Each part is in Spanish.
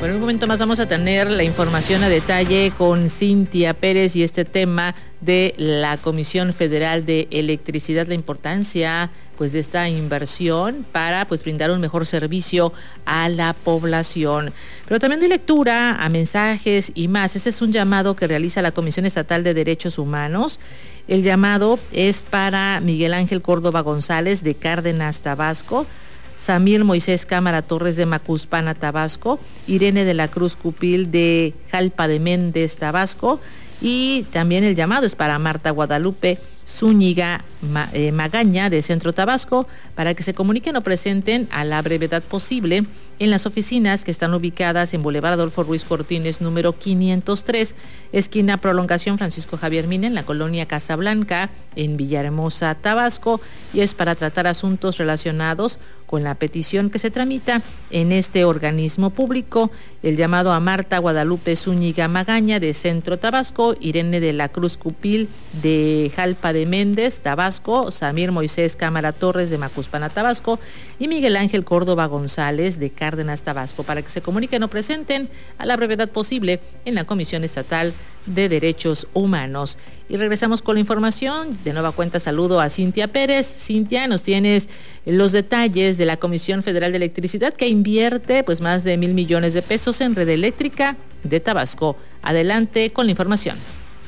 Bueno, en un momento más vamos a tener la información a detalle con Cintia Pérez y este tema de la Comisión Federal de Electricidad, la importancia pues de esta inversión para pues brindar un mejor servicio a la población. Pero también doy lectura a mensajes y más. Este es un llamado que realiza la Comisión Estatal de Derechos Humanos. El llamado es para Miguel Ángel Córdoba González de Cárdenas, Tabasco, Samir Moisés Cámara Torres de Macuspana, Tabasco, Irene de la Cruz Cupil de Jalpa de Méndez, Tabasco, y también el llamado es para Marta Guadalupe Zúñiga Magaña de Centro Tabasco para que se comuniquen o presenten a la brevedad posible en las oficinas que están ubicadas en Boulevard Adolfo Ruiz Cortines, número 503, esquina Prolongación Francisco Javier Mina, en la colonia Casablanca, en Villahermosa, Tabasco, y es para tratar asuntos relacionados con la petición que se tramita en este organismo público. El llamado a Marta Guadalupe Zúñiga Magaña de Centro Tabasco, Irene de la Cruz Cupil de Jalpa de Méndez, Tabasco, Samir Moisés Cámara Torres de Macuspana, Tabasco, y Miguel Ángel Córdoba González de Cárdenas, Tabasco, para que se comuniquen o presenten a la brevedad posible en la Comisión Estatal de Derechos Humanos. Y regresamos con la información. De nueva cuenta saludo a Cintia Pérez. Cintia, nos tienes los detalles de la Comisión Federal de Electricidad que invierte pues más de 1,000 millones de pesos en red eléctrica de Tabasco. Adelante con la información.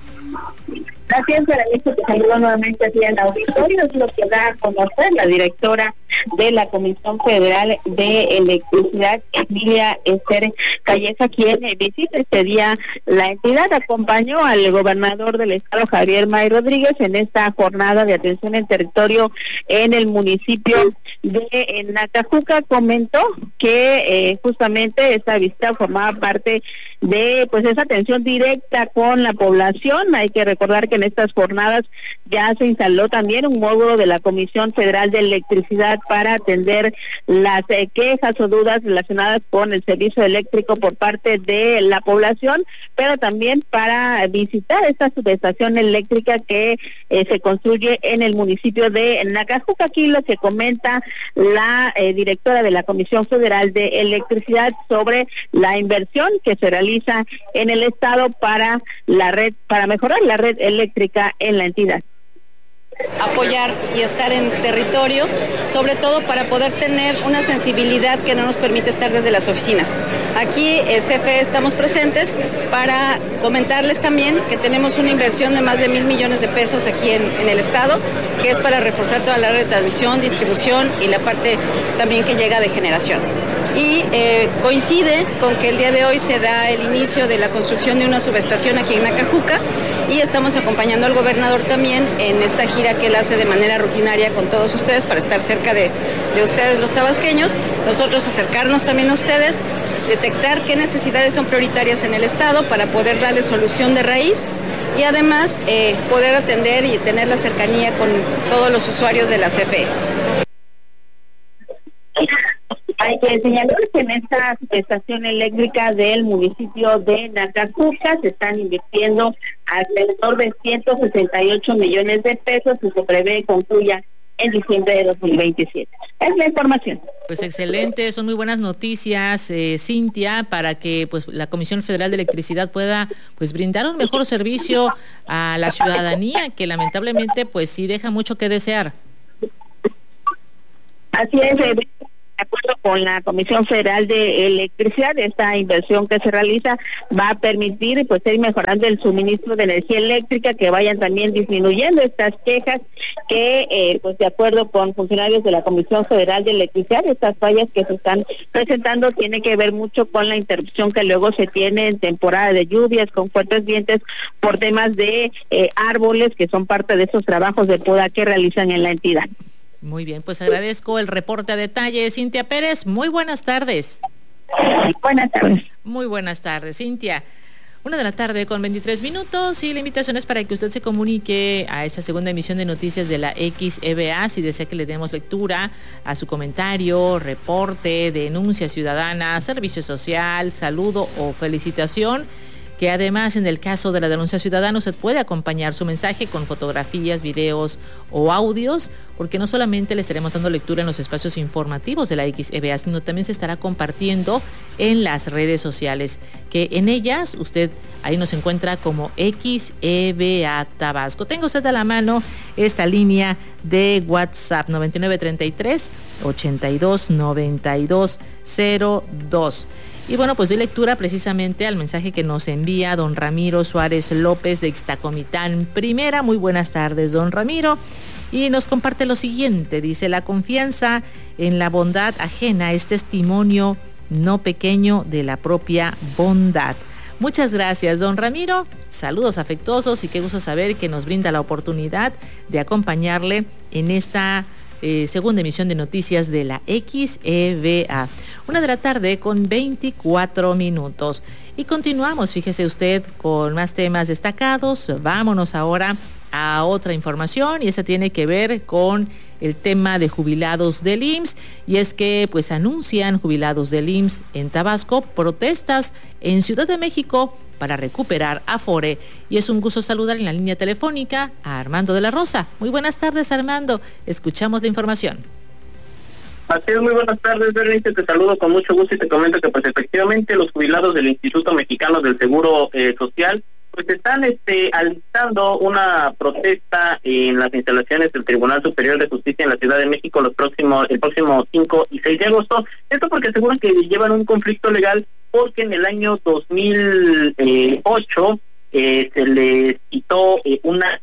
Gracias, Berenice, te saludo nuevamente aquí en el auditorio. Es lo que da a conocer la directora de la Comisión Federal de Electricidad, Emilia Esther Calleja, quien visita este día la entidad. Acompañó al gobernador del estado, Javier May Rodríguez, en esta jornada de atención en territorio en el municipio de Nacajuca. Comentó que justamente esta visita formaba parte de pues esa atención directa con la población. Hay que recordar que en estas jornadas ya se instaló también un módulo de la Comisión Federal de Electricidad para atender las quejas o dudas relacionadas con el servicio eléctrico por parte de la población, pero también para visitar esta subestación eléctrica que se construye en el municipio de Nacajuca. Aquí lo que comenta la directora de la Comisión Federal de Electricidad sobre la inversión que se realiza en el estado para la red, para mejorar la red eléctrica en la entidad. Apoyar y estar en territorio, sobre todo para poder tener una sensibilidad que no nos permite estar desde las oficinas. Aquí CFE estamos presentes para comentarles también que tenemos una inversión de más de 1,000 millones de pesos aquí en el estado, que es para reforzar toda la red de transmisión, distribución y la parte también que llega de generación. Y coincide con que el día de hoy se da el inicio de la construcción de una subestación aquí en Nacajuca y estamos acompañando al gobernador también en esta gira que él hace de manera rutinaria con todos ustedes para estar cerca de ustedes los tabasqueños, nosotros acercarnos también a ustedes, detectar qué necesidades son prioritarias en el estado para poder darles solución de raíz y además poder atender y tener la cercanía con todos los usuarios de la CFE. Hay que señalar que en esta estación eléctrica del municipio de Nacajuca se están invirtiendo alrededor de 168 millones de pesos y se prevé concluya en diciembre de 2027. Es la información. Pues excelente, son muy buenas noticias, Cintia, para que pues la Comisión Federal de Electricidad pueda pues brindar un mejor servicio a la ciudadanía, que lamentablemente pues sí deja mucho que desear. Así es, de acuerdo con la Comisión Federal de Electricidad, esta inversión que se realiza va a permitir pues ir mejorando el suministro de energía eléctrica, que vayan también disminuyendo estas quejas que pues de acuerdo con funcionarios de la Comisión Federal de Electricidad, estas fallas que se están presentando tiene que ver mucho con la interrupción que luego se tiene en temporada de lluvias con fuertes vientos por temas de árboles que son parte de esos trabajos de poda que realizan en la entidad. Muy bien, pues agradezco el reporte a detalle, Cintia Pérez. Muy buenas tardes. Buenas tardes. Muy buenas tardes, Cintia. 1:23 p.m. y la invitación es para que usted se comunique a esta segunda emisión de noticias de la XEBA si desea que le demos lectura a su comentario, reporte, denuncia ciudadana, servicio social, saludo o felicitación. que además en el caso de la denuncia ciudadana usted puede acompañar su mensaje con fotografías, videos o audios, porque no solamente le estaremos dando lectura en los espacios informativos de la XEVA, sino también se estará compartiendo en las redes sociales, que en ellas usted ahí nos encuentra como XEVA Tabasco. Tenga usted a la mano esta línea de WhatsApp 9933-829202. Y bueno, pues doy lectura precisamente al mensaje que nos envía don Ramiro Suárez López de Ixtacomitán Primera. Muy buenas tardes, don Ramiro. Y nos comparte lo siguiente, dice: la confianza en la bondad ajena es testimonio no pequeño de la propia bondad. Muchas gracias, don Ramiro. Saludos afectuosos y qué gusto saber que nos brinda la oportunidad de acompañarle en esta segunda emisión de noticias de la XEVA. 1:00 p.m. con 24 minutos. Y continuamos, fíjese usted, con más temas destacados. Vámonos ahora a otra información, y esa tiene que ver con el tema de jubilados del IMSS, y es que pues anuncian jubilados del IMSS en Tabasco protestas en Ciudad de México para recuperar Afore. Y es un gusto saludar en la línea telefónica a Armando de la Rosa. Muy buenas tardes, Armando. Escuchamos la información. Así es, muy buenas tardes, Berenice, te saludo con mucho gusto y te comento que pues efectivamente los jubilados del Instituto Mexicano del Seguro Social pues están alistando una protesta en las instalaciones del Tribunal Superior de Justicia en la Ciudad de México el próximo 5 y 6 de agosto. Esto porque aseguran que llevan un conflicto legal porque en el año 2008 se les quitó una...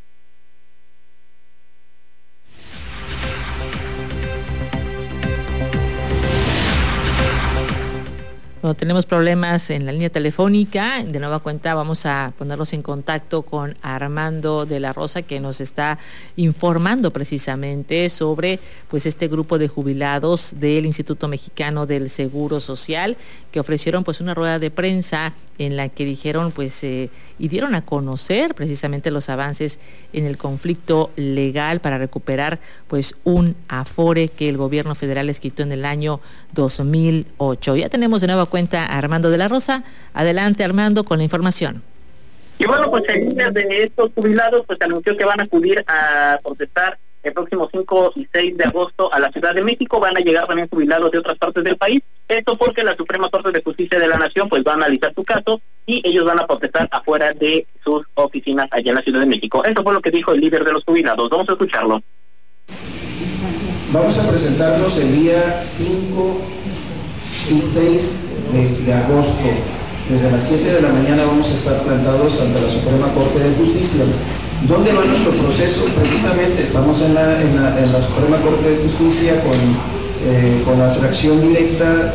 Bueno, tenemos problemas en la línea telefónica. De nueva cuenta vamos a ponernos en contacto con Armando de la Rosa, que nos está informando precisamente sobre pues este grupo de jubilados del Instituto Mexicano del Seguro Social, que ofrecieron pues una rueda de prensa en la que dijeron pues y dieron a conocer precisamente los avances en el conflicto legal para recuperar pues un Afore que el gobierno federal les quitó en el año 2008. Ya tenemos de nueva cuenta a Armando de la Rosa. Adelante, Armando, con la información. Y bueno, pues en línea de estos jubilados pues anunció que van a acudir a protestar el próximo 5 y 6 de agosto a la Ciudad de México. Van a llegar también jubilados de otras partes del país. Esto porque la Suprema Corte de Justicia de la Nación pues va a analizar su caso y ellos van a protestar afuera de sus oficinas allá en la Ciudad de México. Eso fue lo que dijo el líder de los jubilados. Vamos a escucharlo. Vamos a presentarnos el día 5 y 6 de agosto. Desde las 7 de la mañana vamos a estar plantados ante la Suprema Corte de Justicia. ¿Dónde va nuestro proceso? Precisamente estamos en la Suprema Corte de Justicia con la fracción directa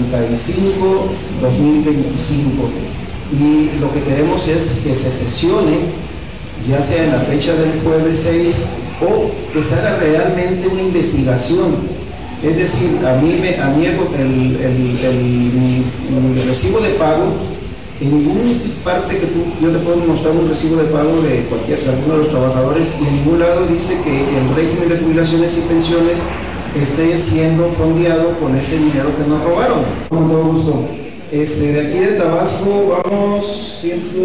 65-2025. Y lo que queremos es que se sesione, ya sea en la fecha del jueves 6, o que se haga realmente una investigación. Es decir, a mí el recibo de pago, en ninguna parte que yo te puedo mostrar un recibo de pago de alguno de los trabajadores, y en ningún lado dice que el régimen de jubilaciones y pensiones esté siendo fondeado con ese dinero que nos robaron. Con todo gusto. De aquí de Tabasco vamos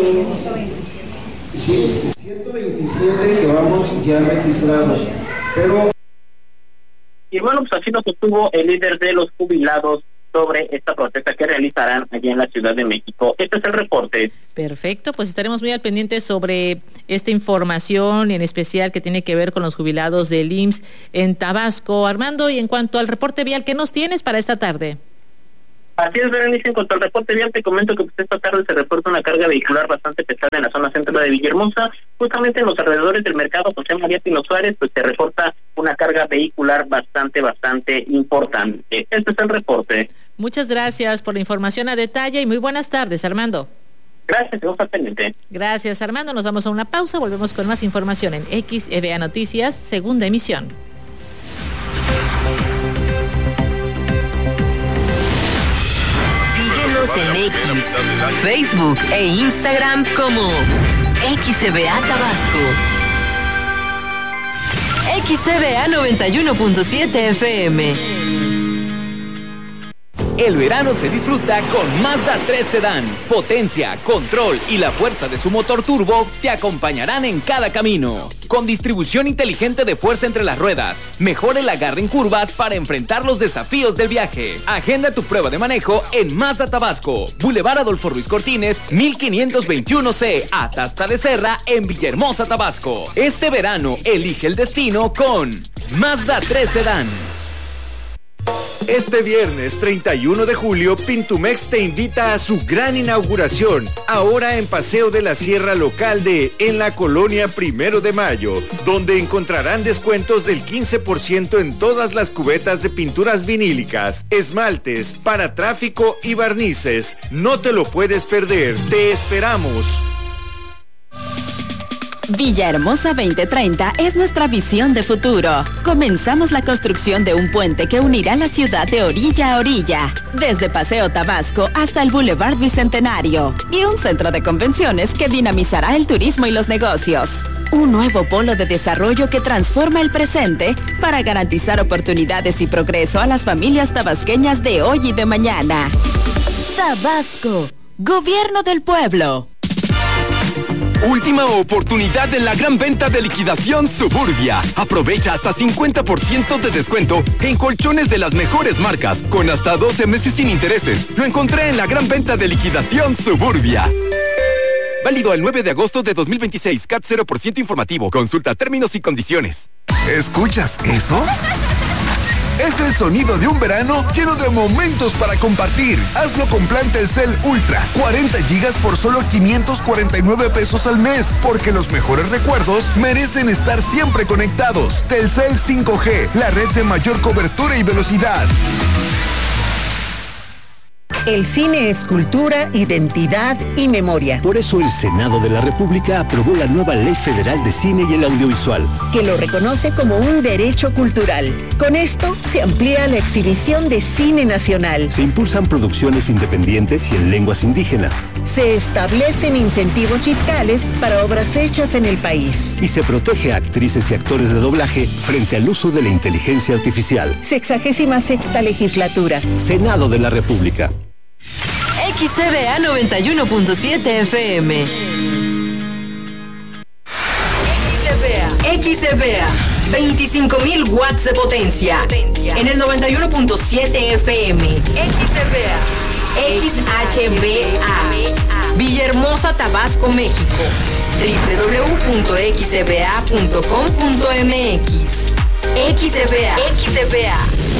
127 que vamos ya registrados, pero... Y bueno, pues así nos sostuvo el líder de los jubilados sobre esta protesta que realizarán allá en la Ciudad de México. Este es el reporte. Perfecto, pues estaremos muy al pendiente sobre esta información, en especial que tiene que ver con los jubilados del IMSS en Tabasco. Armando, y en cuanto al reporte vial, ¿qué nos tienes para esta tarde? Así es, Berenice, en cuanto al reporte vial, te comento que esta tarde se reporta una carga vehicular bastante pesada en la zona centro de Villahermosa. Justamente en los alrededores del mercado José María Pino Suárez, pues se reporta una carga vehicular bastante importante. Este es el reporte. Muchas gracias por la información a detalle y muy buenas tardes, Armando. Gracias, vamos al pendiente. Gracias, Armando. Nos vamos a una pausa, volvemos con más información en XEVA Noticias, segunda emisión. En X, Facebook e Instagram como XEVA Tabasco. XEVA 91.7 FM. El verano se disfruta con Mazda 3 Sedán. Potencia, control y la fuerza de su motor turbo te acompañarán en cada camino. Con distribución inteligente de fuerza entre las ruedas, mejora el agarre en curvas para enfrentar los desafíos del viaje. Agenda tu prueba de manejo en Mazda Tabasco, Boulevard Adolfo Ruiz Cortines, 1521C, Atasta de Serra, en Villahermosa, Tabasco. Este verano, elige el destino con Mazda 3 Sedán. Este viernes 31 de julio, Pintumex te invita a su gran inauguración, ahora en Paseo de la Sierra Local en la colonia 1 de Mayo, donde encontrarán descuentos del 15% en todas las cubetas de pinturas vinílicas, esmaltes, para tráfico y barnices. No te lo puedes perder, te esperamos. Villahermosa 2030 es nuestra visión de futuro. Comenzamos la construcción de un puente que unirá la ciudad de orilla a orilla, desde Paseo Tabasco hasta el Boulevard Bicentenario, y un centro de convenciones que dinamizará el turismo y los negocios. Un nuevo polo de desarrollo que transforma el presente para garantizar oportunidades y progreso a las familias tabasqueñas de hoy y de mañana. Tabasco, Gobierno del Pueblo. Última oportunidad en la gran venta de liquidación Suburbia. Aprovecha hasta 50% de descuento en colchones de las mejores marcas, con hasta 12 meses sin intereses. Lo encontré en la gran venta de liquidación Suburbia. Válido el 9 de agosto de 2026. CAT 0% informativo. Consulta términos y condiciones. ¿Escuchas eso? Es el sonido de un verano lleno de momentos para compartir. Hazlo con plan Telcel Ultra. 40 gigas por solo 549 pesos al mes. Porque los mejores recuerdos merecen estar siempre conectados. Telcel 5G, la red de mayor cobertura y velocidad. El cine es cultura, identidad y memoria. Por eso el Senado de la República aprobó la nueva Ley Federal de Cine y el Audiovisual, que lo reconoce como un derecho cultural. Con esto se amplía la exhibición de cine nacional. Se impulsan producciones independientes y en lenguas indígenas. Se establecen incentivos fiscales para obras hechas en el país. Y se protege a actrices y actores de doblaje frente al uso de la inteligencia artificial. 66ª legislatura. Senado de la República. XCBA 91.7 FM. XCBA 25.000 watts de potencia en el 91.7 FM. XCBA Villahermosa, Tabasco, México. www.xcba.com.mx. XCBA.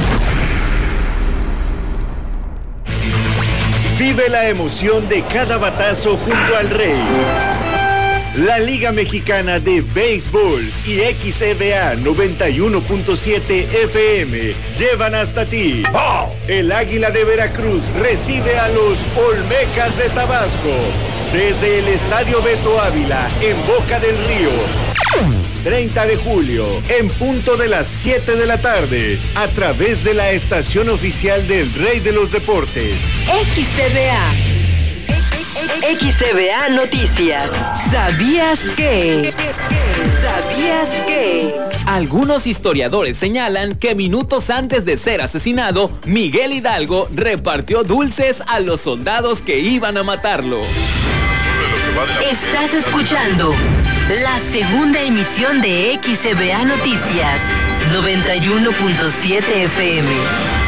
Vive la emoción de cada batazo junto al Rey. La Liga Mexicana de Béisbol y XCBA 91.7 FM llevan hasta ti. El Águila de Veracruz recibe a los Olmecas de Tabasco desde el Estadio Beto Ávila en Boca del Río. 30 de julio, en punto de las 7 de la tarde, a través de la estación oficial del Rey de los Deportes. XCBA Noticias. ¿Sabías que? Algunos historiadores señalan que minutos antes de ser asesinado, Miguel Hidalgo repartió dulces a los soldados que iban a matarlo. Estás escuchando la segunda emisión de XCBA Noticias 91.7 FM.